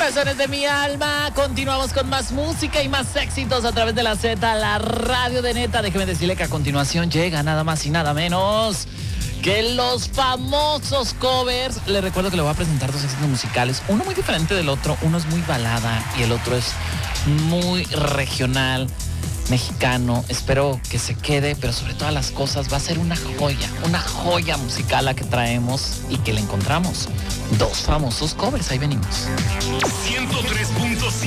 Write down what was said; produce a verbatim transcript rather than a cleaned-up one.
Corazones de mi alma, continuamos con más música y más éxitos a través de la Z, la radio de Neta. Déjeme decirle que a continuación llega nada más y nada menos que los famosos covers. Les recuerdo que le voy a presentar dos éxitos musicales, uno muy diferente del otro. Uno es muy balada y el otro es muy regional, mexicano. Espero que se quede, pero sobre todas las cosas va a ser una joya, una joya musical la que traemos y que le encontramos dos famosos covers. Ahí venimos. ciento tres punto cinco